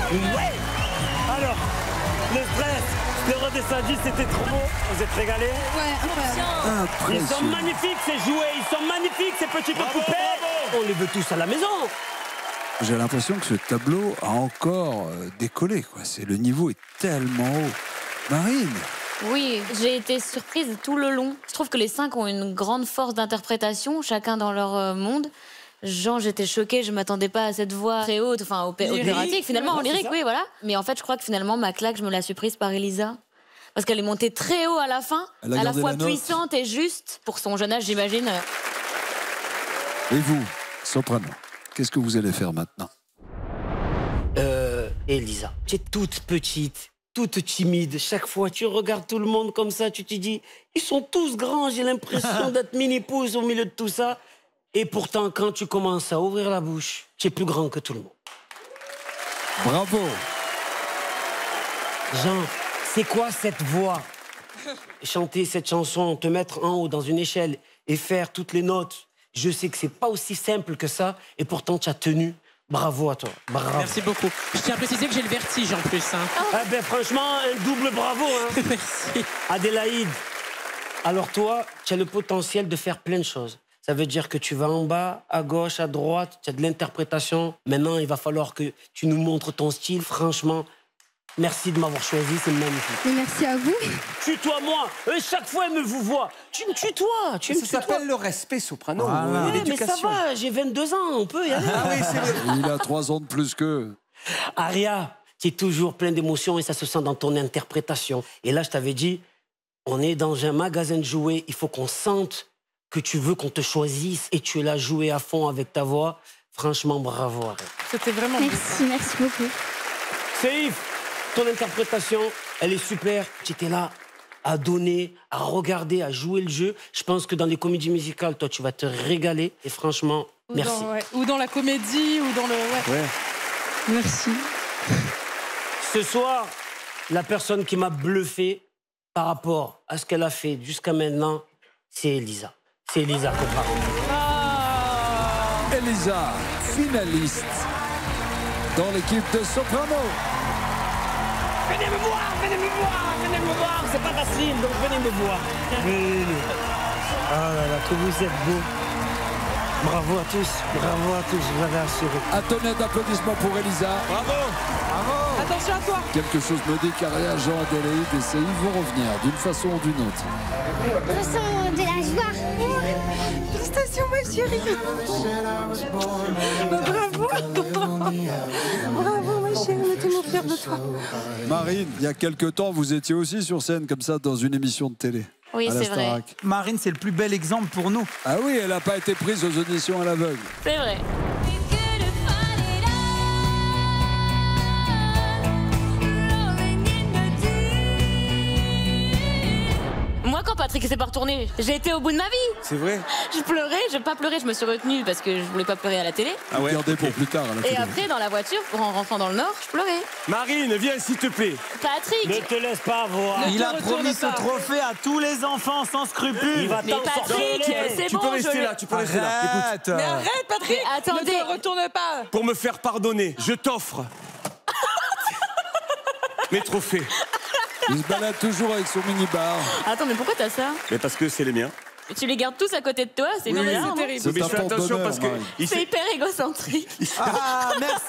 Ouais. Alors, le stress, le redescendu, c'était trop beau. Vous êtes régalés? Ouais, incroyable. Ils sont magnifiques ces jouets, ils sont magnifiques ces petites poupées. On les veut tous à la maison. J'ai l'impression que ce tableau a encore décollé, quoi. Le niveau est tellement haut. Marine. Oui, j'ai été surprise tout le long. Je trouve que les 5 ont une grande force d'interprétation, chacun dans leur monde. Jean, j'étais choquée, je m'attendais pas à cette voix très haute, enfin opératique, finalement en lyrique, oui, voilà. Mais en fait, je crois que finalement, ma claque, je me la suis prise par Elisa. Parce qu'elle est montée très haut à la fin, à la fois puissante et juste, pour son jeune âge, j'imagine. Et vous, soprano, qu'est-ce que vous allez faire maintenant? Elisa, tu es toute petite, toute timide. Chaque fois, tu regardes tout le monde comme ça, tu te dis, ils sont tous grands, j'ai l'impression d'être mini-pouce au milieu de tout ça. Et pourtant, quand tu commences à ouvrir la bouche, tu es plus grand que tout le monde. Bravo. Jean, c'est quoi cette voix? Chanter cette chanson, te mettre en haut dans une échelle et faire toutes les notes, je sais que c'est pas aussi simple que ça, et pourtant tu as tenu. Bravo à toi. Bravo. Merci beaucoup. Je tiens à préciser que j'ai le vertige en plus. Ah ben franchement, un double bravo. Hein. Merci. Adélaïde, alors toi, tu as le potentiel de faire plein de choses. Ça veut dire que tu vas en bas, à gauche, à droite, tu as de l'interprétation. Maintenant, il va falloir que tu nous montres ton style. Franchement, merci de m'avoir choisi, c'est magnifique. Et merci à vous. Tutoie-moi. Chaque fois, elle me vous voit. Tu me tutoies. Ça s'appelle le respect, soprano. Oui, mais ça l'éducation. va, j'ai 22 ans, on peut y aller. Ah oui, c'est vrai. Il a 3 ans de plus qu'eux. Aria, tu es toujours plein d'émotions et ça se sent dans ton interprétation. Et là, je t'avais dit, on est dans un magasin de jouets, il faut qu'on sente que tu veux qu'on te choisisse et tu l'as joué à fond avec ta voix. Franchement, bravo, Aria. C'était vraiment Merci beaucoup. Seif, ton interprétation, elle est super. Tu étais là à donner, à regarder, à jouer le jeu. Je pense que dans les comédies musicales, toi, tu vas te régaler. Et franchement, merci. Ou dans la comédie, ou dans le... Ouais. Merci. Ce soir, la personne qui m'a bluffé par rapport à ce qu'elle a fait jusqu'à maintenant, c'est Elisa. C'est Elisa Coparo. Elisa, finaliste dans l'équipe de soprano. Venez me voir, venez me voir, venez me voir. C'est pas facile, donc venez me voir. Venez. Ah là là, que vous êtes beaux. Bravo à tous, vous avez assuré. Un tonnet d'applaudissements pour Elisa. Bravo. Bravo. Attention à toi. Quelque chose me dit qu'Aria, Jean, Adélaïde et Seif vont revenir d'une façon ou d'une autre. Je ressens de la joie. Félicitations, ma chérie. Bravo. Bravo, ma chérie, on est tellement fiers de toi. Marine, il y a quelque temps, vous étiez aussi sur scène comme ça dans une émission de télé. Oui, à la c'est vrai. Starac. Marine, c'est le plus bel exemple pour nous. Ah oui, elle n'a pas été prise aux auditions à l'aveugle. C'est vrai. Moi, quand Patrick s'est pas retourné, j'ai été au bout de ma vie. C'est vrai. Je pleurais, je n'ai pas pleuré, je me suis retenue parce que je voulais pas pleurer à la télé. Ah ouais. Regardez pour plus tard à la Et télé. après, dans la voiture, en rentrant dans le Nord, je pleurais. Marine, viens s'il te plaît. Patrick! Ne te laisse pas voir. Il a promis ce trophée à tous les enfants sans scrupules. Il va Mais t'en Patrick, sortir. c'est Tu bon, peux je rester l'ai. là, tu peux rester là. Écoute, Mais arrête, Patrick. Mais attendez. Ne te retourne pas. pour me faire pardonner, je t'offre mes trophées. Il se balade toujours avec son mini-bar. Attends, mais pourquoi t'as ça? Mais parce que c'est les miens. Tu les gardes tous à côté de toi, c'est Oui, bizarre, c'est non? terrible. C'est Mais un je fais attention porte-bonheur, parce que Marine. il C'est fait- hyper égocentrique. Ah, merci.